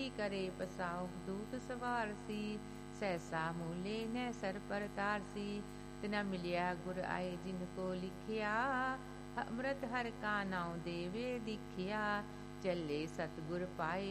करे पसाओ दूत सवारसी। सहसा मूले न सर पर तारसी। तिना मिलिया गुर आए जिनको लिखिया। अमृत हर का नाउ देवे दिखिया। चले सतगुर पाए